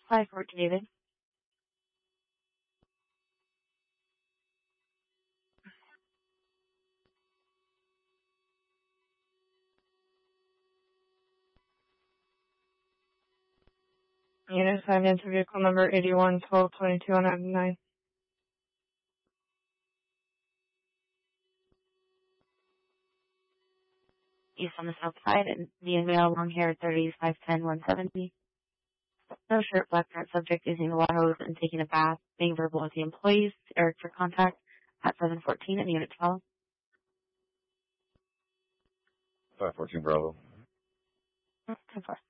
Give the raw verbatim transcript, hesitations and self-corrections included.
five fourteen, David. Unit five into vehicle number eighty-one twelve twenty-two on Avenue nine. East on the south side, and the male, long hair, thirty, five ten, one seventy. No shirt, black parent subject using the water hose and taking a bath, being verbal with the employees. Eric for contact at seven fourteen in Unit twelve. five fourteen Bravo. ten four.